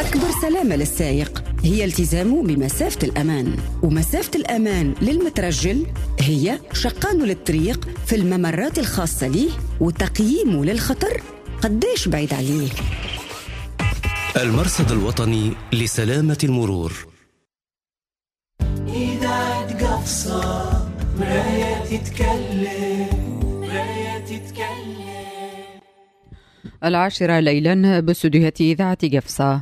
أكبر سلامة للسائق هي التزامه بمسافة الأمان، ومسافة الأمان للمترجل هي شقانه للطريق في الممرات الخاصة له وتقييمه للخطر قديش بعيد عليه. المرصد الوطني لسلامة المرور. إذاعة قفصة مراية تتكلم، مراية تتكلم. 10 ليلا باستديوهات إذاعة قفصة.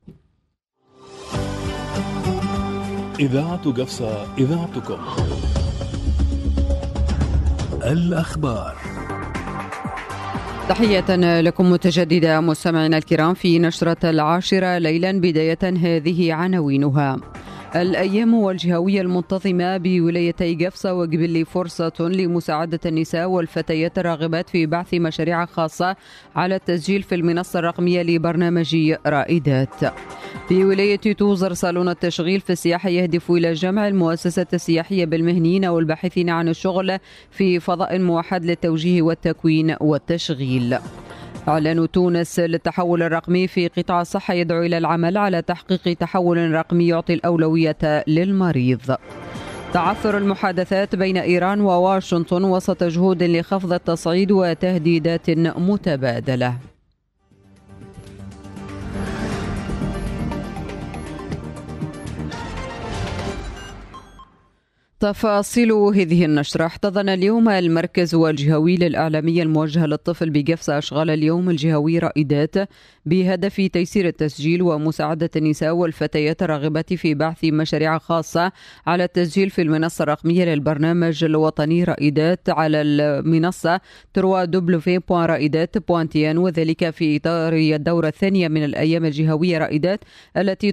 إذاعة قفصة، إذاعتكم. الأخبار. تحية لكم متجددة مستمعينا الكرام في نشرة 10 ليلا. بداية هذه عناوينها: الأيام والجهوية المنتظمة بولايتي قفصة وقبلي فرصة لمساعدة النساء والفتيات الراغبات في بعث مشاريع خاصة على التسجيل في المنصة الرقمية لبرنامج رائدات. في ولاية توزر صالون التشغيل في السياحة يهدف إلى جمع المؤسسات السياحية بالمهنيين والباحثين عن الشغل في فضاء موحد للتوجيه والتكوين والتشغيل. إعلان تونس للتحول الرقمي في قطاع الصحة يدعو إلى العمل على تحقيق تحول رقمي يعطي الأولوية للمريض. تعثر المحادثات بين إيران وواشنطن وسط جهود لخفض التصعيد وتهديدات متبادلة. تفاصيل هذه النشرة. احتضن اليوم المركز الجهوي للإعلامية الموجهة للطفل بقفصة أشغال اليوم الجهوي رائدات بهدف تيسير التسجيل ومساعدة النساء والفتيات الراغبات في بحث مشاريع خاصة على التسجيل في المنصة الرقمية للبرنامج الوطني رائدات على المنصة www.raidat.tn، وذلك في إطار الدورة الثانية من الأيام الجهوية رائدات التي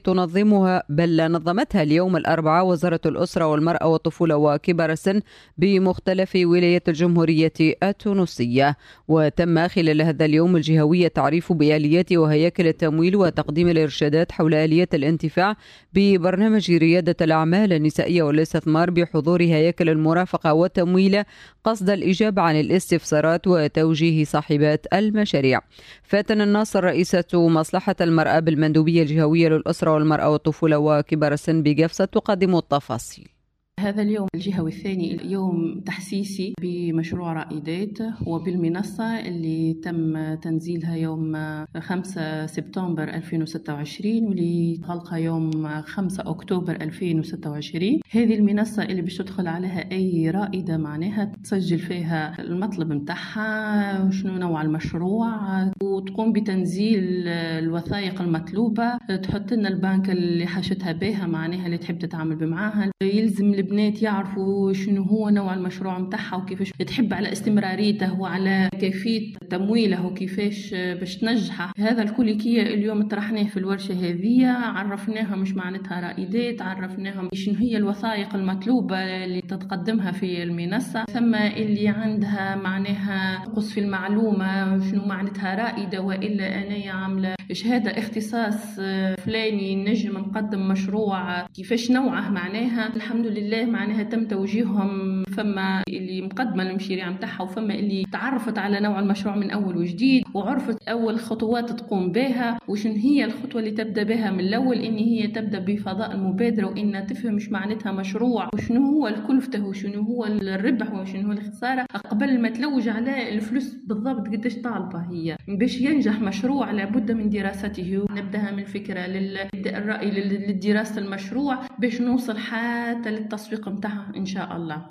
نظمتها اليوم الأربعاء وزارة الأسرة والمرأة والطفولة وكبار السن بمختلف ولايات الجمهورية التونسية. وتم خلال هذا اليوم الجهوي التعريف بآليات وهياكل التمويل وتقديم الإرشادات حول آليات الانتفاع ببرنامج ريادة الأعمال النسائية والاستثمار بحضور هياكل المرافقة والتمويل قصد الإجابة عن الاستفسارات وتوجيه صاحبات المشاريع. فاتن الناصر رئيسة مصلحة المرأة بالمندوبية الجهوية للأسرة والمرأة والطفولة وكبار السن بقفصة تقدم التفاصيل. هذا اليوم الجهوي الثاني يوم تحسيسي بمشروع رائدات وبالمنصة اللي تم تنزيلها يوم 5 سبتمبر 2026 واللي غلقها يوم 5 أكتوبر 2026. هذه المنصة اللي باش تدخل عليها أي رائدة معناها تسجل فيها المطلب متاعها وشنو نوع المشروع وتقوم بتنزيل الوثائق المطلوبة، تحط لنا البنك اللي حاشتها بها معناها اللي تحب تتعامل بمعاها. يلزم البنات يعرفوا شنو هو نوع المشروع متاعها وكيفاش تحب على استمراريته وعلى كيفية تمويله وكيفاش باش تنجحه. هذا الكل كي اليوم طرحناه في الورشة هذه، عرفناها مش معناتها رائدات، عرفناهم شنو هي الوثائق المطلوبة اللي تتقدمها في المنصة، ثم اللي عندها معناها نقص في المعلومة شنو معناتها رائدة وإلا أنا عاملة شهادة اختصاص فلاني نجم نقدم مشروع كيفاش نوعه معناها. الحمد لله معناها تم توجيههم، فما اللي مقدمة المشاريع متاعها وفما اللي تعرفت على نوع المشروع من أول وجديد وعرفت أول خطوات تقوم بها وشن هي الخطوة اللي تبدأ بها من الأول، إن هي تبدأ بفضاء المبادرة وإن تفهم مش معناتها مشروع وشنو هو الكلفته وشنو هو الربح وشنو هو الخسارة قبل ما تلوج على الفلوس بالضبط قديش طالبة هي. باش ينجح مشروع لابد من دراسته، نبدأها من الفكرة للرأي للدراسة المشروع باش نوصل حتى للتسويق متاعها إن شاء الله.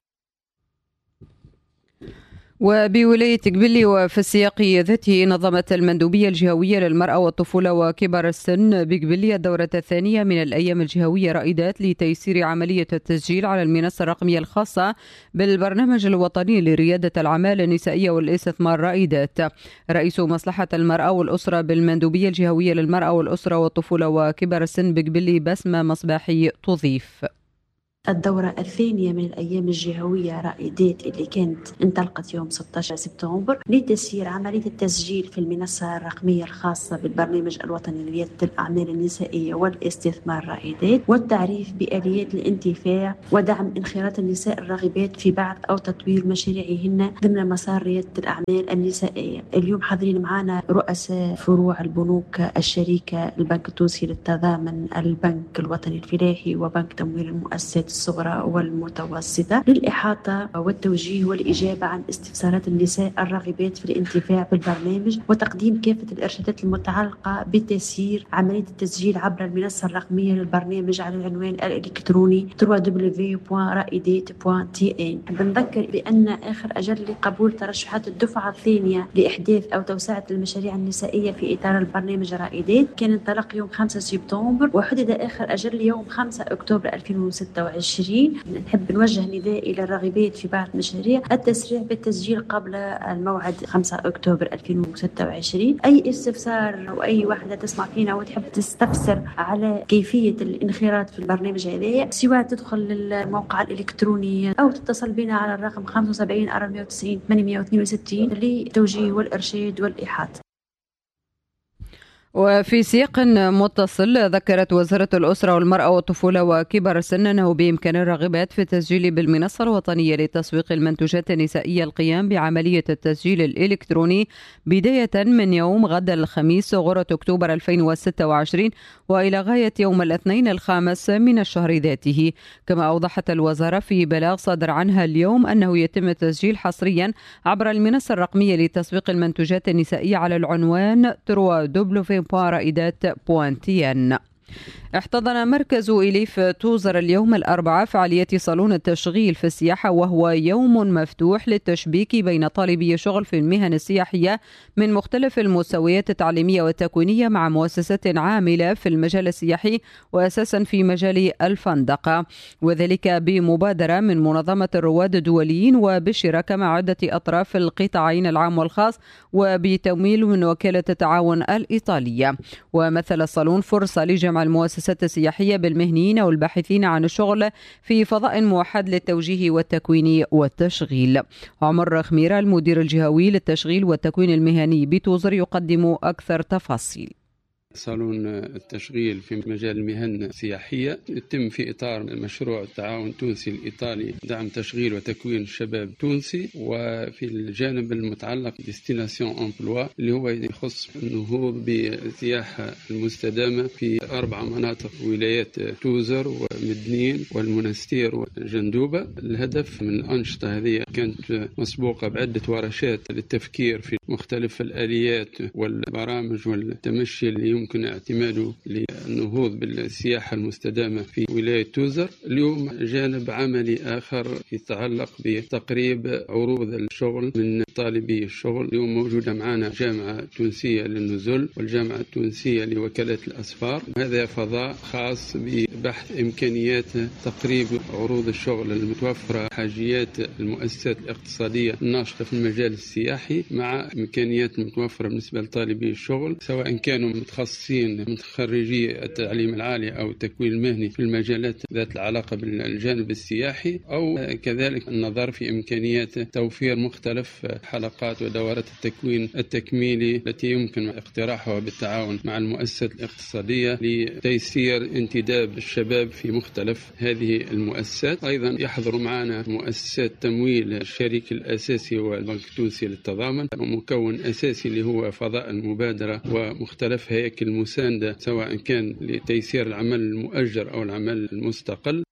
وبولاية قبلي وفي السياق ذاته نظمت المندوبية الجهوية للمرأة والطفولة وكبار السن بقبلي الدورة الثانية من الأيام الجهوية رائدات لتيسير عملية التسجيل على المنصة الرقمية الخاصة بالبرنامج الوطني لريادة الأعمال النسائية والاستثمار رائدات. رئيس مصلحة المرأة والأسرة بالمندوبية الجهوية للمرأة والأسرة والطفولة وكبار السن بقبلي بسمة مصباحي تضيف: الدورة الثانية من الأيام الجهوية رائدات اللي كانت انطلقت يوم 16 سبتمبر لتسيير عملية التسجيل في المنصة الرقمية الخاصة بالبرنامج الوطني لريادة الأعمال النسائية والاستثمار رائدات، والتعريف بآليات الانتفاع ودعم انخراط النساء الراغبات في بعض أو تطوير مشاريعهن ضمن مسار ريادة الأعمال النسائية. اليوم حاضرين معنا رؤساء فروع البنوك الشريكة، البنك التونسي للتضامن، البنك الوطني الفلاحي، وبنك تمويل المؤسسات الصغرى والمتوسطة، للإحاطة والتوجيه والإجابة عن استفسارات النساء الراغبات في الانتفاع بالبرنامج، وتقديم كافة الإرشادات المتعلقة بتسيير عملية التسجيل عبر المنصة الرقمية للبرنامج على العنوان الإلكتروني www.raidat.tn. بنذكر بأن آخر أجل لقبول ترشحات الدفعة الثانية لإحداث أو توسعة المشاريع النسائية في إطار البرنامج رائدات كان انطلق يوم 5 سبتمبر، وحدد آخر أجل يوم 5 أكتوبر 2026. نحب نوجه نداء إلى الراغبات في بعض المشاريع التسريع بالتسجيل قبل الموعد 5 أكتوبر 2026. أي استفسار أو أي واحدة تسمع فينا وتحب تستفسر على كيفية الانخراط في البرنامج هذا، سواء تدخل الموقع الإلكتروني أو تتصل بنا على الرقم 75 490 862 للتوجيه والإرشاد والإحاطة. وفي سياق متصل، ذكرت وزارة الأسرة والمرأة والطفولة وكبر السن أنه بإمكان الراغبات في التسجيل بالمنصة الوطنية لتسويق المنتوجات النسائية القيام بعملية التسجيل الإلكتروني بداية من يوم غد الخميس غرة أكتوبر 2026 وإلى غاية يوم الاثنين الخامس من الشهر ذاته. كما أوضحت الوزارة في بلاغ صدر عنها اليوم أنه يتم التسجيل حصريا عبر المنصة الرقمية لتسويق المنتوجات النسائية على العنوان www.raidat.tn. احتضن مركز إليف توزر اليوم الأربعاء فعالية صالون التشغيل في السياحة، وهو يوم مفتوح للتشبيك بين طالبي شغل في المهن السياحية من مختلف المستويات التعليمية والتكوينية مع مؤسسات عاملة في المجال السياحي وأساسا في مجال الفندقة، وذلك بمبادرة من منظمة الرواد الدوليين وبالشراكة مع عدة أطراف القطاعين العام والخاص وبتمويل من وكالة التعاون الإيطالية. ومثل الصالون فرصة لجمع المؤسسات السياحية بالمهنيين أو الباحثين عن الشغل في فضاء موحد للتوجيه والتكوين والتشغيل. عمر خميرة المدير الجهوي للتشغيل والتكوين المهني بتوزر يقدم أكثر تفاصيل. صالون التشغيل في مجال المهن السياحية يتم في إطار مشروع التعاون التونسي الإيطالي دعم تشغيل وتكوين الشباب التونسي، وفي الجانب المتعلق ديستيناسيون أمبلوا اللي هو يخص النهوض بالسياحة المستدامة في 4 مناطق ولايات توزر ومدنين والمنستير والجندوبة. الهدف من الأنشطة هذه كانت مسبوقة بعدة ورشات للتفكير في مختلف الآليات والبرامج والتمشي اللي يمكن اعتماده للنهوض بالسياحة المستدامة في ولاية توزر. اليوم جانب عملي آخر يتعلق بتقريب عروض الشغل من طالبي الشغل. اليوم موجودة معنا الجامعة التونسية للنزل والجامعة التونسية لوكالة الأسفار. هذا فضاء خاص ببحث إمكانيات تقريب عروض الشغل المتوفرة، حاجيات المؤسسات الاقتصادية الناشطة في المجال السياحي مع إمكانيات المتوفرة بالنسبة لطالبي الشغل، سواء كانوا متخصصين من خريجي التعليم العالي أو التكوين المهني في المجالات ذات العلاقة بالجانب السياحي، أو كذلك النظر في إمكانيات توفير مختلف حلقات ودورات التكوين التكميلي التي يمكن اقتراحها بالتعاون مع المؤسسات الاقتصادية لتيسير انتداب الشباب في مختلف هذه المؤسسات. أيضا يحضر معنا مؤسسات تمويل الشريك الأساسي والبنك التونسي للتضامن، ومكون أساسي اللي هو فضاء المبادرة ومختلف هياكل المساندة سواء كان لتيسير العمل المؤجر أو العمل المستقل.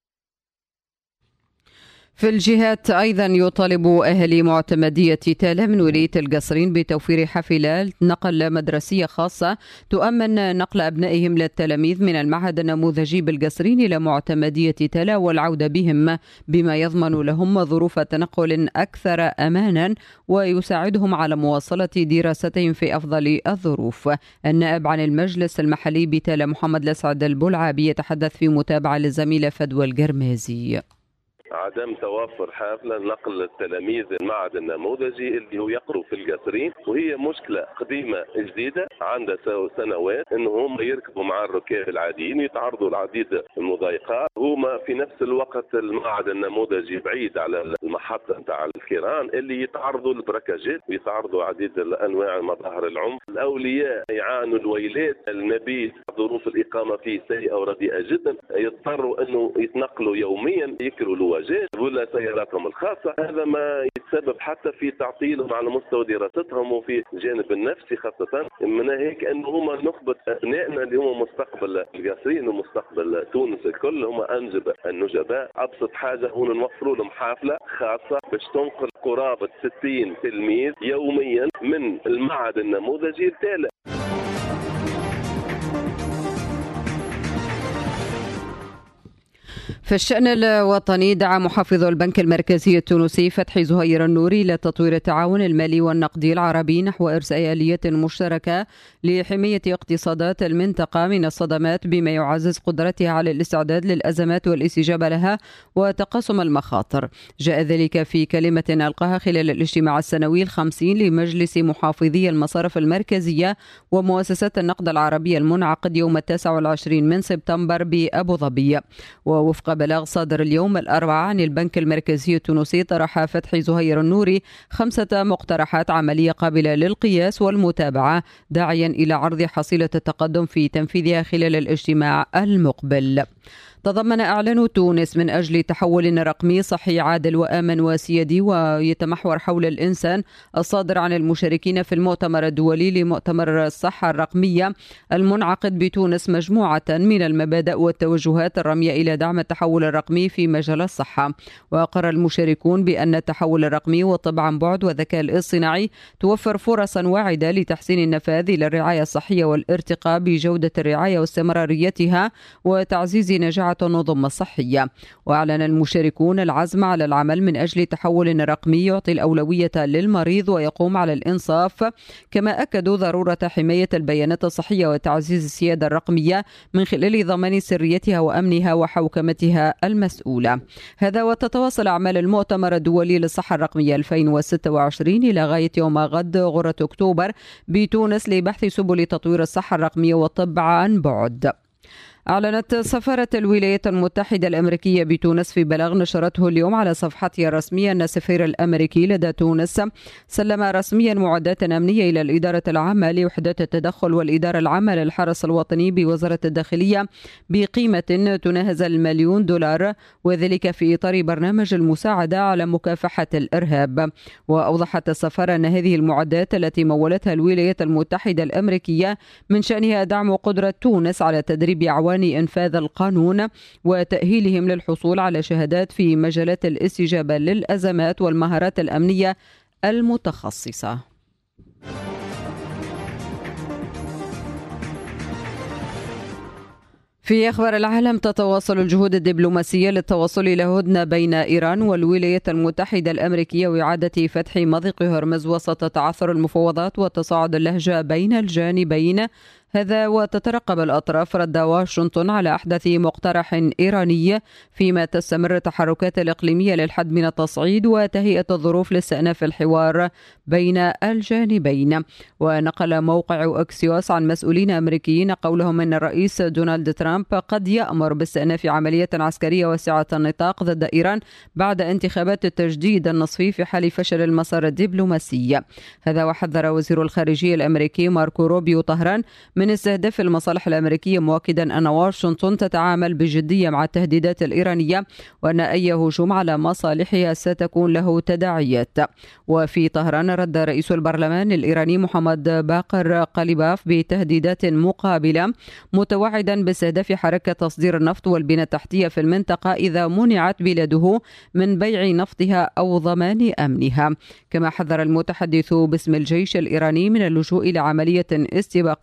في الجهات أيضا يطالب أهالي معتمدية تالا من ولاية القصرين بتوفير حافلات نقل مدرسية خاصة تؤمن نقل أبنائهم للتلاميذ من المعهد النموذجي بالقصرين إلى معتمدية تالا والعودة بهم، بما يضمن لهم ظروف تنقل أكثر أمانا ويساعدهم على مواصلة دراستهم في أفضل الظروف. النائب عن المجلس المحلي بتالا محمد الأسعد البلعابي يتحدث في متابعة للزميلة فدوى القرمازي. عدم توافر حافلة نقل التلاميذ المعهد النموذجي اللي هو يقروا في القصرين، وهي مشكلة قديمة جديدة عندها سنوات انه هم يركبوا مع الركاب العاديين ويتعرضوا لعديد المضايقات. هما في نفس الوقت المعهد النموذجي بعيد على المحطة نتاع الكيران اللي يتعرضوا للبركاجات ويتعرضوا عديد الانواع مظاهر العنف. الاولياء يعانوا الويلات، المبيت ظروف الاقامة فيه سيئة ورديئة جدا، يضطروا انه يتنقلوا يوميا، يكروا الواجهات ولا سياراتهم الخاصة. هذا ما يتسبب حتى في تعطيلهم على مستوى دراستهم وفي الجانب النفسي خاصة. من هيك انه هما نخبة ابنائنا اللي هم مستقبل القصرين ومستقبل تونس الكل، هم انجبة النجباء. ابسط حاجة هو نوفروا لهم حافلة خاصة باش تنقل قرابة 60 تلميذ يوميا من المعهد النموذجي لتالا. في الشأن الوطني، دعا محافظ البنك المركزي التونسي فتحي زهير النوري لتطوير التعاون المالي والنقدي العربي نحو إرساء آلية مشتركة لحماية اقتصادات المنطقة من الصدمات بما يعزز قدرتها على الاستعداد للأزمات والاستجابة لها وتقاسم المخاطر. جاء ذلك في كلمة ألقاها خلال الاجتماع السنوي 50 لمجلس محافظي المصارف المركزية ومؤسسات النقد العربية المنعقد يوم 29 من سبتمبر بأبو ظبي. ووفق بلاغ صادر اليوم الأربعاء عن البنك المركزي التونسي، طرح فتحي زهير النوري 5 مقترحات عملية قابلة للقياس والمتابعة، داعيا إلى عرض حصيلة التقدم في تنفيذها خلال الاجتماع المقبل. تضمن إعلان تونس من أجل تحول رقمي صحي عادل وآمن وسيادي ويتمحور حول الإنسان الصادر عن المشاركين في المؤتمر الدولي لمؤتمر الصحة الرقمية المنعقد بتونس مجموعة من المبادئ والتوجهات الرامية إلى دعم التحول الرقمي في مجال الصحة. وأقر المشاركون بأن التحول الرقمي والطب عن بعد والذكاء الاصطناعي توفر فرصا واعدة لتحسين النفاذ للرعاية الصحية والارتقاء بجودة الرعاية واستمراريتها وتعزيز نجاعة النظم الصحية. وأعلن المشاركون العزم على العمل من أجل تحول رقمي يعطي الأولوية للمريض ويقوم على الإنصاف، كما أكدوا ضرورة حماية البيانات الصحية وتعزيز السيادة الرقمية من خلال ضمان سريتها وأمنها وحوكمتها المسؤولة. هذا وتتواصل أعمال المؤتمر الدولي للصحة الرقمية 2026 إلى غاية يوم غد غرة أكتوبر بتونس لبحث سبل تطوير الصحة الرقمية والطب عن بعد. أعلنت سفارة الولايات المتحدة الأمريكية بتونس في بلاغ نشرته اليوم على صفحتها الرسمية أن السفير الأمريكي لدى تونس سلم رسميا معدات أمنية إلى الإدارة العامة لوحدات التدخل والإدارة العامة للحرس الوطني بوزارة الداخلية بقيمة تناهز $1,000,000، وذلك في إطار برنامج المساعدة على مكافحة الإرهاب. وأوضحت السفارة أن هذه المعدات التي مولتها الولايات المتحدة الأمريكية من شأنها دعم قدرة تونس على تدريب عوان إنفاذ القانون وتأهيلهم للحصول على شهادات في مجالات الاستجابة للأزمات والمهارات الأمنية المتخصصة. في أخبار العالم، تتواصل الجهود الدبلوماسية للتوصل إلى هدنة بين إيران والولايات المتحدة الأمريكية وإعادة فتح مضيق هرمز وسط تعثر المفاوضات وتصاعد اللهجة بين الجانبين. هذا وتترقب الأطراف رد واشنطن على أحدث مقترح إيراني، فيما تستمر التحركات الإقليمية للحد من التصعيد وتهيئة الظروف لاستئناف الحوار بين الجانبين. ونقل موقع أكسيوس عن مسؤولين أمريكيين قولهم أن الرئيس دونالد ترامب قد يأمر باستئناف عملية عسكرية واسعة النطاق ضد إيران بعد انتخابات التجديد النصفي في حال فشل المسار الدبلوماسي. هذا وحذر وزير الخارجية الأمريكي ماركو روبيو طهران من استهداف المصالح الأمريكية، مؤكدا أن واشنطن تتعامل بجدية مع التهديدات الإيرانية وأن أي هجوم على مصالحها ستكون له تداعيات. وفي طهران رد رئيس البرلمان الإيراني محمد باقر قليباف بتهديدات مقابلة، متوعدا باستهداف حركة تصدير النفط والبنى التحتية في المنطقة إذا منعت بلاده من بيع نفطها أو ضمان أمنها. كما حذر المتحدث باسم الجيش الإيراني من اللجوء إلى عملية استباقية إذا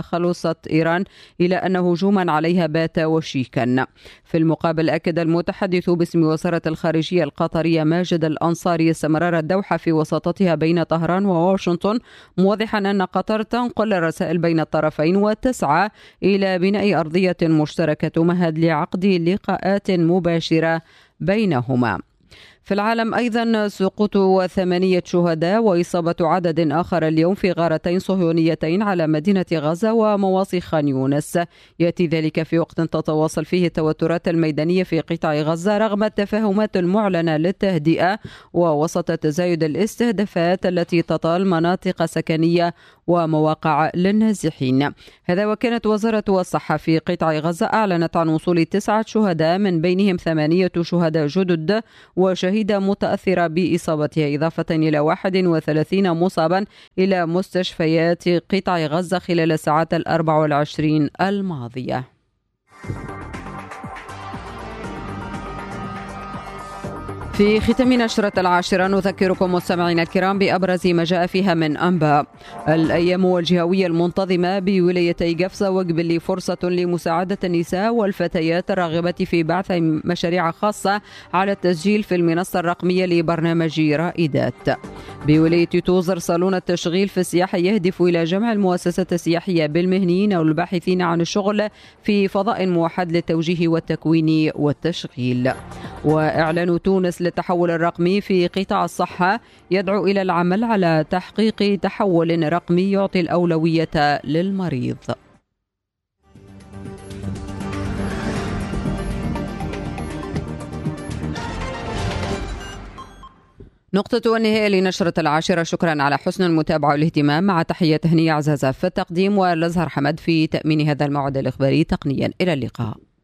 خلصت إيران إلى أن هجوما عليها بات وشيكا. في المقابل أكد المتحدث باسم وزارة الخارجية القطرية ماجد الأنصاري استمرار الدوحة في وساطتها بين طهران وواشنطن، موضحا أن قطر تنقل الرسائل بين الطرفين وتسعى إلى بناء أرضية مشتركة تمهد لعقد لقاءات مباشرة بينهما. في العالم أيضا سقوط 8 شهداء وإصابة عدد آخر اليوم في غارتين صهيونيتين على مدينة غزة ومواصي خان يونس. يأتي ذلك في وقت تتواصل فيه التوترات الميدانية في قطاع غزة رغم التفاهمات المعلنة للتهدئة ووسط تزايد الاستهدافات التي تطال مناطق سكنية ومواقع للنازحين. هذا وكانت وزارة الصحة في قطاع غزة أعلنت عن وصول 9 شهداء من بينهم 8 شهداء جدد وشهيدة متأثرة بإصابتها، إضافة إلى 31 مصابا إلى مستشفيات قطاع غزة خلال الساعات 24 الماضية. في ختام نشرة 10 نذكركم مستمعينا الكرام بأبرز ما جاء فيها من أنباء. الأيام والجهوية المنتظمة بولايتي قفصة وقبلي فرصة لمساعدة النساء والفتيات الراغبة في بعث مشاريع خاصة على التسجيل في المنصة الرقمية لبرنامج رائدات. بولاية توزر صالون التشغيل في السياحة يهدف إلى جمع المؤسسات السياحية بالمهنيين أو الباحثين عن الشغل في فضاء موحد للتوجيه والتكوين والتشغيل. وإعلان تونس للتحول الرقمي في قطاع الصحة يدعو إلى العمل على تحقيق تحول رقمي يعطي الأولوية للمريض. نقطة النهاية لنشرة 10. شكرا على حسن المتابعة والاهتمام، مع تحية هنية عزازة في التقديم والأزهر حمد في تأمين هذا الموعد الإخباري تقنيا. إلى اللقاء.